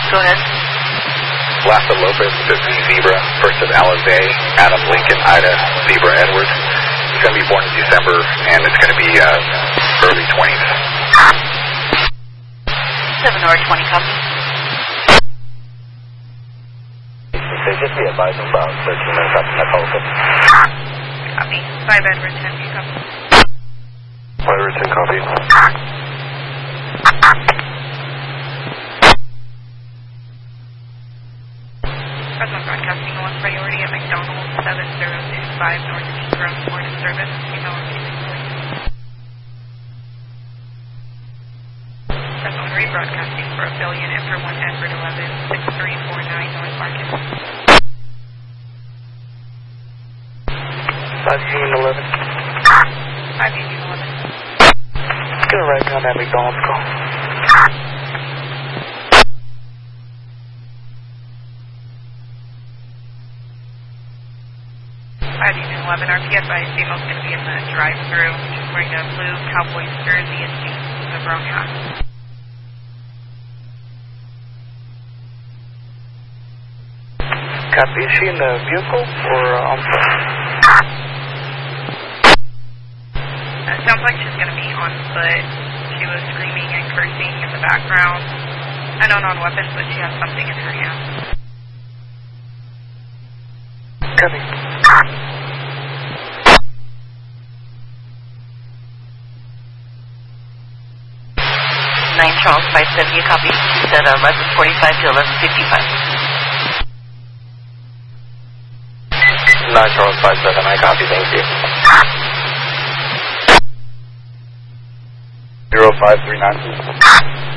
Go ahead. Lassa Lopez, 15 Zebra, first of Alizé, Adam Lincoln, Ida, Zebra Edward. He's going to be born in December, and it's going to be early 20s. 7R20, copy. They just be advising about 13 minutes after that call. Copy. 5 Edward 10, copy. 5 Edward 10, copy. Present broadcasting on priority at McDonald's 7025 Northeast Ground Board of Service. Present rebroadcasting for affiliate for 1 Edward 11 6349 North Market. 5 Union 11. 5 Union 11. Get a right on that McDonald's call. Union 11, our PSI is going to be in the drive-thru. He's wearing a blue Cowboys jersey and jeans with a brown hat. Copy. Is she in the vehicle or on foot? It sounds like she's going to be on foot. She was screaming and cursing in the background. I don't know on weapons, but she has something in her hand. Copy. 9 Charles 570, copy. It's at 11:45 to 11:55. 9 Charles 57, I copy, thank you. 0539.